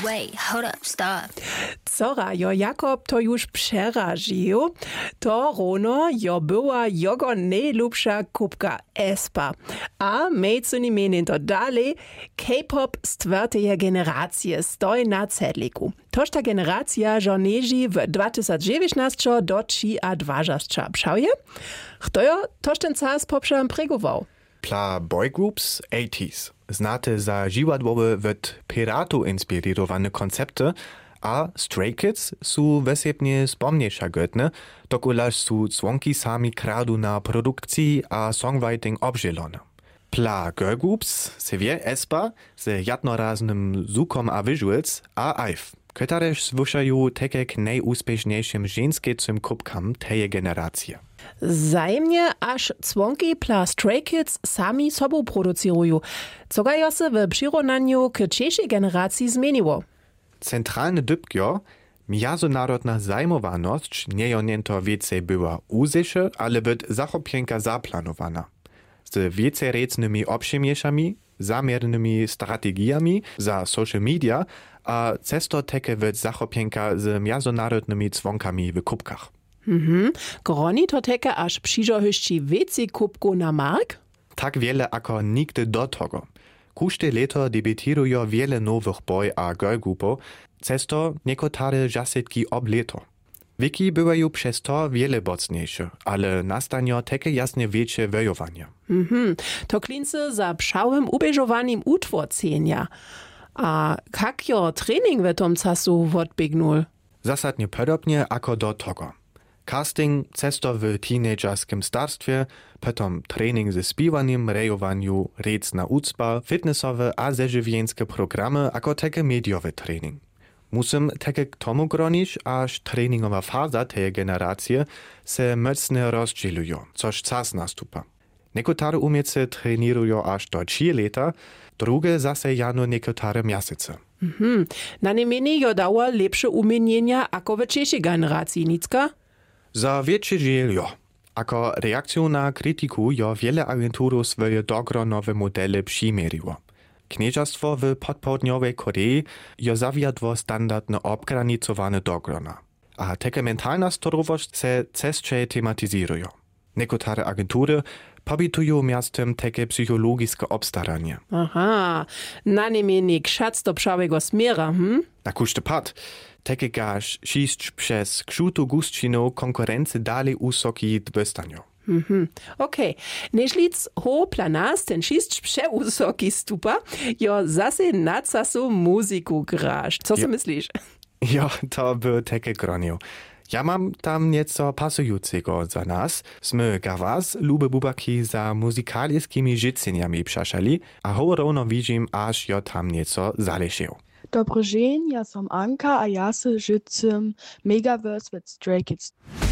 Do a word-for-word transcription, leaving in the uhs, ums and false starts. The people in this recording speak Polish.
Wait, hold up, stop. Cora jo Jakob to już przeraził, to rono jo była jego najlubsza kubka espa. A mejcu nie menin to dalej, K-pop stwarteje generacje stoi na cedliku. Toż ta generacja żoneży w dwa tysiące dziewiętnaście do dwadzieścia. Pszałje? Kto jo toż ten czas poprzem pregował? Pla boygroups osiemdziesiątych. Znate za dziwadłowe wot piratu inspirowane koncepty, a Stray Kids su wesepnie spomniejsza götne, dokulaż su członki sami kradu na produkcji a songwriting obzielone. Pla girlgroups se wie espa ze jednoraznym zukom a visuals a ajf, ktoreż zwuszają tekek najúspěšnějším ženským kubkam teje generacje. Zajemnie aż członki pla Stray Kids sami sobą produkują. Co ga se w przyrównaniu k dzisiejszej generacji zmieniło? Centralny dybkjo, międzynarodna zajmowaność niejonięto więcej była uzysze, ale byt zachopienka zaplanowana. Z więcej recnymi obszymniejszami, zamiernymi strategiami za social media, a cesto teke byt zachopienka z międzynarodnymi członkami w kubkach. Mhm. Groni to teke aż przyżohyści więcej kubku na mark? Tak wiele ako nigdy do tego. Kušte leto debitują wiele nowych boy a girl grupów, cesto niekotare jasetki ob leto. Wiki bywają przez to wiele mocniejsze, ale nastanio takie jasne większe wojowania. Mhm. To klince za pszałym ubieżowanym utworcenia. A jak jo trening w tom czasu odbiegnul? Zasadnie podobnie ako do tego. Casting, cesto w teenagerskim starstwie, potom trening ze spiwaniem, rejowaniu, recna ucpa, fitnessowe a zeżywienskie programy, ako takie mediowy trening. Musim takie k tomu gronić, aż treningowa faza tej generacji se mocno rozdzieluje, coż czas nastupa. Niekotare umiece trenirują aż do trzy lata, drugie zase jano niekotare miesiące. Mhm. Na niemienie jo dała lepsze umienienia ako w dzisiejszej generacji, nicka? Za większy dziel jo. Ako reakcją na krytyku jo wiele agenturów swoje dobro nowe modele przymierzyło. Knieżastwo w podpołudniowej Korei jo zawiadło standardne obgranicowane dogrona. A takie mentalna storowość se częściej tematyzują. Niekotare agentury pobitują miastem takie psychologiczne obstaranie. Aha, na niemienie kszac do pszałego smiera, hm? Na kuszty pad. Takie gaż šišć przez kšutu gustčinu konkurency dalej usoki dwystanio. Mhm. Okej. Nežlic ho planas ten šišć przeusoki stupa, jo zase na casu muziku grasz. Co si Ja. myślisz? Ja, to by takie gronio. Ja mam tam nieco pasującego za nas. Smy gawas lube bubaki za muzykaliskimi życeniami przeszali, a ho równo widzim, aż jo tam nieco zalesił. Dobry dzień, ja som Anka, a ja se žicim Megaverse with Stray Kids.